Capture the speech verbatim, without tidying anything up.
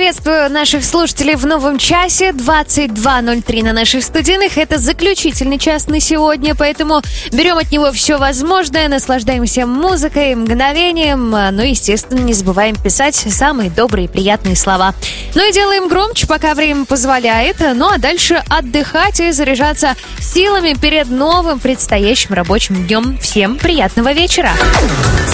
приветствую наших слушателей в новом часе. двадцать два ноль три на наших студийных. Это заключительный час на сегодня, поэтому берем от него все возможное, наслаждаемся музыкой, мгновением, ну и, естественно, не забываем писать самые добрые и приятные слова. Ну и делаем громче, пока время позволяет, ну а дальше отдыхать и заряжаться силами перед новым предстоящим рабочим днем. Всем приятного вечера!